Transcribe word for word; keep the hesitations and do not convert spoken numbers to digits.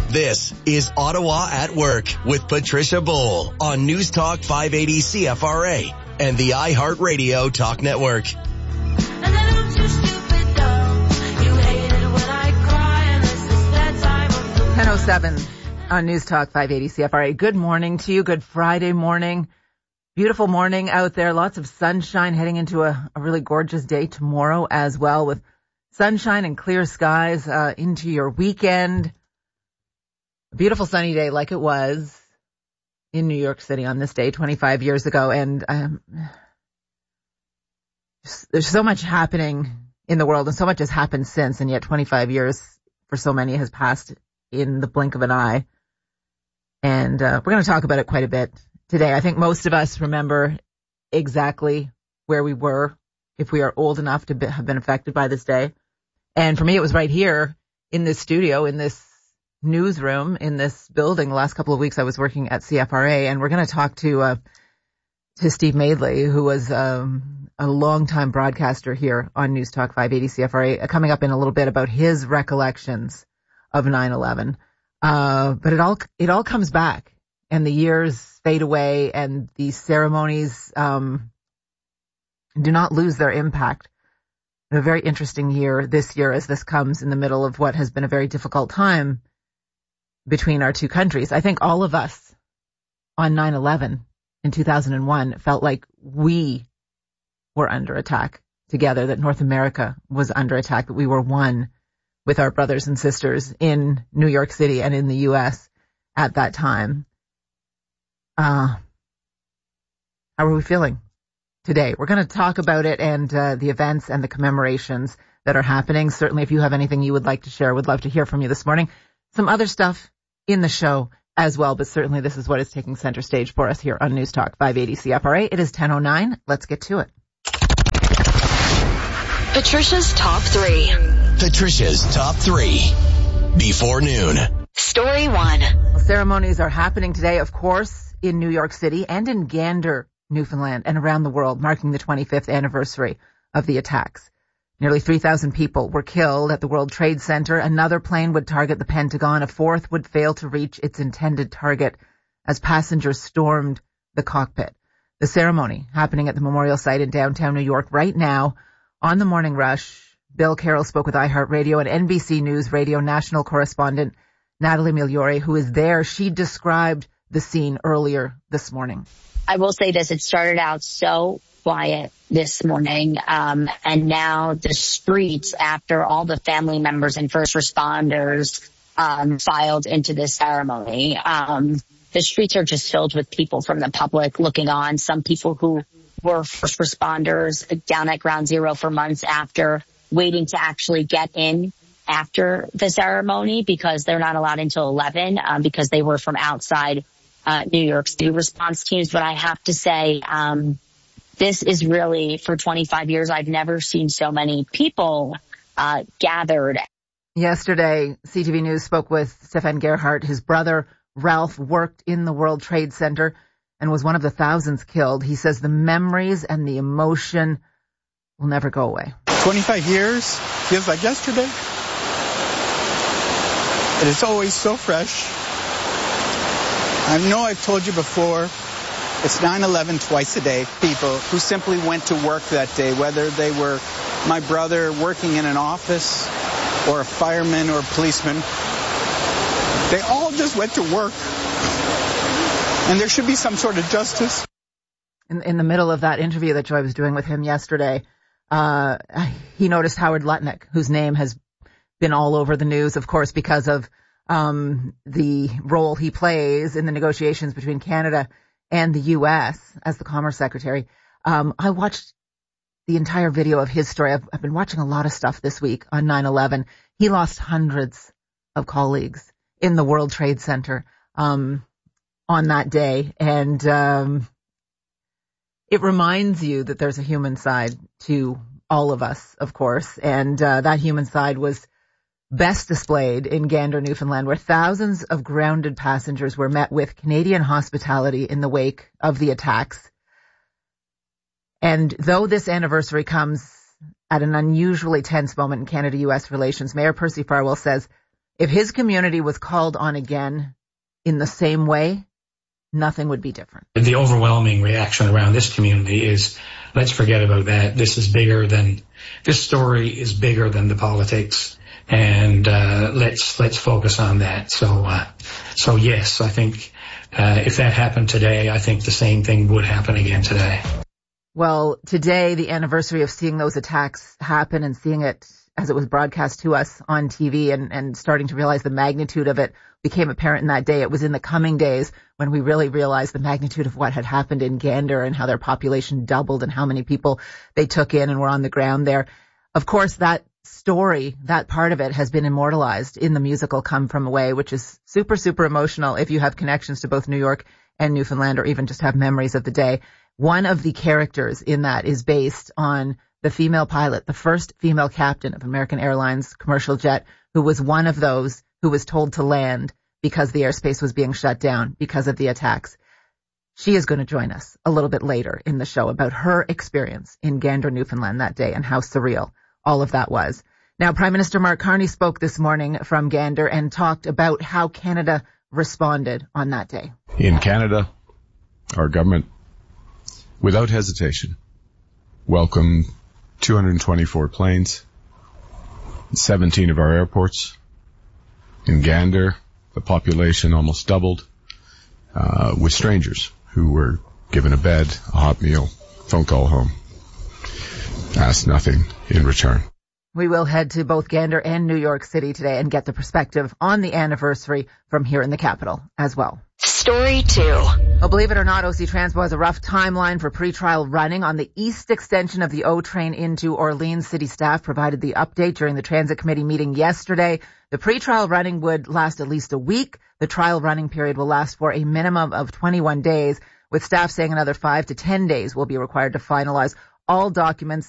This is Ottawa at Work with Patricia Bowl on News Talk five eighty C F R A and the iHeartRadio Talk Network. ten oh seven on News Talk five eighty C F R A. Good morning to you. Good Friday morning. Beautiful morning out there. Lots of sunshine, heading into a, a really gorgeous day tomorrow as well, with sunshine and clear skies uh, into your weekend. A beautiful sunny day like it was in New York City on this day twenty-five years ago. And um, there's so much happening in the world, and so much has happened since, and yet twenty-five years for so many has passed in the blink of an eye. And uh, we're going to talk about it quite a bit today. I think most of us remember exactly where we were, if we are old enough to be, have been affected by this day. And for me, it was right here in this studio, in this newsroom, in this building. The last couple of weeks I was working at C F R A, and we're going to talk to uh, to Steve Madeley, who was um, a longtime broadcaster here on News Talk five eighty C F R A, uh, coming up in a little bit about his recollections of nine eleven. Uh, but it all, it all comes back, and the years fade away, and the ceremonies, um, do not lose their impact. A very interesting year this year, as this comes in the middle of what has been a very difficult time between our two countries. I think all of us on nine eleven in two thousand one felt like we were under attack together, that North America was under attack, that we were one with our brothers and sisters in New York City and in the U S at that time. Uh, how are we feeling today? We're going to talk about it and uh, the events and the commemorations that are happening. Certainly, if you have anything you would like to share, would love to hear from you this morning. Some other stuff in the show as well, but certainly this is what is taking center stage for us here on News Talk five eighty C F R A. It is ten oh nine. Let's get to it. Patricia's Top three. Patricia's Top three. Before noon. Story one. Ceremonies are happening today, of course, in New York City and in Gander, Newfoundland, and around the world, marking the twenty-fifth anniversary of the attacks. Nearly three thousand people were killed at the World Trade Center. Another plane would target the Pentagon. A fourth would fail to reach its intended target as passengers stormed the cockpit. The ceremony happening at the memorial site in downtown New York right now. On the Morning Rush, Bill Carroll spoke with iHeartRadio and N B C News Radio national correspondent Natalie Migliore, who is there. She described the scene earlier this morning. I will say this, it started out so quiet this morning, um, and now the streets, after all the family members and first responders um, filed into this ceremony, um, the streets are just filled with people from the public looking on. Some people who were first responders down at Ground Zero for months after, waiting to actually get in after the ceremony because they're not allowed until eleven um, because they were from outside uh, New York City response teams. But I have to say, um, this is really, for twenty-five years, I've never seen so many people uh, gathered. Yesterday, C T V News spoke with Stefan Gerhardt. His brother, Ralph, worked in the World Trade Center and was one of the thousands killed. He says the memories and the emotion will never go away. twenty-five years feels like yesterday. It is always so fresh. I know I've told you before, it's nine eleven twice a day. People who simply went to work that day, whether they were my brother working in an office or a fireman or a policeman, they all just went to work. And there should be some sort of justice. In, in the middle of that interview that Joy was doing with him yesterday, uh, he noticed Howard Lutnick, whose name has been all over the news, of course, because of um, the role he plays in the negotiations between Canada and the U S as the Commerce Secretary. Um, I watched the entire video of his story. I've, I've been watching a lot of stuff this week on nine eleven. He lost hundreds of colleagues in the World Trade Center um, on that day. And um, it reminds you that there's a human side to all of us, of course. And uh, that human side was best displayed in Gander, Newfoundland, where thousands of grounded passengers were met with Canadian hospitality in the wake of the attacks. And though this anniversary comes at an unusually tense moment in Canada-U S relations, Mayor Percy Farwell says if his community was called on again in the same way, nothing would be different. The overwhelming reaction around this community is, let's forget about that. This is bigger than, this story is bigger than the politics. And, uh, let's, let's focus on that. So, uh, so yes, I think, uh, if that happened today, I think the same thing would happen again today. Well, today, the anniversary of seeing those attacks happen and seeing it as it was broadcast to us on T V and, and starting to realize the magnitude of it became apparent in that day. It was in the coming days when we really realized the magnitude of what had happened in Gander and how their population doubled and how many people they took in and were on the ground there. Of course, that story, that part of it has been immortalized in the musical Come From Away, which is super, super emotional if you have connections to both New York and Newfoundland or even just have memories of the day. One of the characters in that is based on the female pilot, the first female captain of American Airlines commercial jet, who was one of those who was told to land because the airspace was being shut down because of the attacks. She is going to join us a little bit later in the show about her experience in Gander, Newfoundland that day and how surreal all of that was. Now, Prime Minister Mark Carney spoke this morning from Gander and talked about how Canada responded on that day. In Canada, our government, without hesitation, welcomed two hundred twenty-four planes, seventeen of our airports. In Gander, the population almost doubled, uh, with strangers who were given a bed, a hot meal, phone call home, asked nothing in return. We will head to both Gander and New York City today and get the perspective on the anniversary from here in the capital as well. Story two. Well, believe it or not, O C Transpo has a rough timeline for pretrial running on the east extension of the O train into Orleans. City staff provided the update during the Transit Committee meeting yesterday. The pretrial running would last at least a week. The trial running period will last for a minimum of twenty-one days, with staff saying another five to ten days will be required to finalize all documents